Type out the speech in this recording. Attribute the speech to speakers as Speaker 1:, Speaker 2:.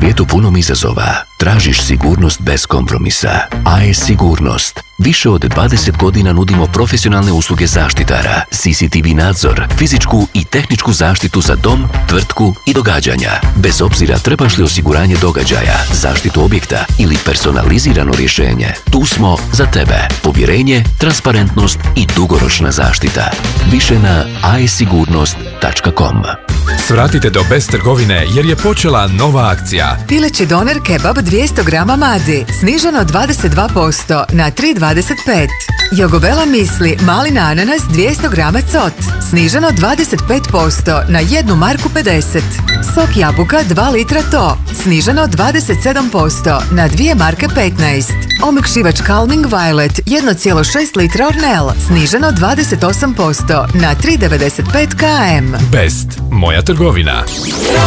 Speaker 1: svijetu punom izazova, tražiš sigurnost bez kompromisa. AES Sigurnost. Više od 20 godina nudimo profesionalne usluge zaštitara, CCTV nadzor, fizičku i tehničku zaštitu za dom, tvrtku i događanja. Bez obzira trebaš li osiguranje događaja, zaštitu objekta ili personalizirano rješenje, tu smo za tebe. Povjerenje, transparentnost i dugoročna zaštita. Više na aesigurnost.com.
Speaker 2: Svratite do Best trgovine jer je počela nova akcija.
Speaker 3: Pileći doner kebab 200 grama madi, sniženo 22% na 3,25. Jogobela misli malina ananas 200 grama cot, sniženo 25% na 1 marku 50. Sok jabuka 2 litra to, sniženo 27% na 2 marke 15. Omekšivač Calming Violet 1,6 litra Ornel, sniženo 28% na 3,95 km.
Speaker 2: Best, moja trgovina.